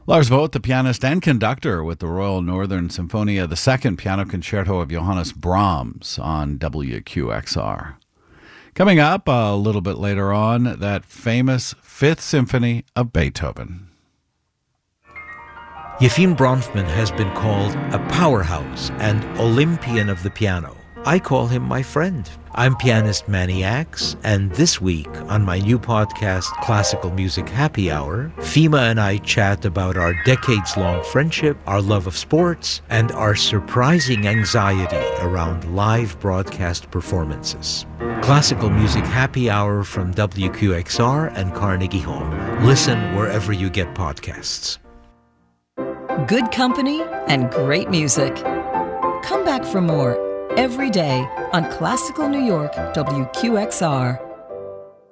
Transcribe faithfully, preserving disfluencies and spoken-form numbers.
Lars Vogt, the pianist and conductor with the Royal Northern Symphonia, the second piano concerto of Johannes Brahms on W Q X R. Coming up a little bit later on, that famous Fifth Symphony of Beethoven. Yefim Bronfman has been called a powerhouse and Olympian of the piano. I call him my friend. I'm pianist Manny Axe, and this week on my new podcast, Classical Music Happy Hour, Fima and I chat about our decades-long friendship, our love of sports, and our surprising anxiety around live broadcast performances. Classical Music Happy Hour from W Q X R and Carnegie Hall. Listen wherever you get podcasts. Good company and great music. Come back for more every day on Classical New York W Q X R.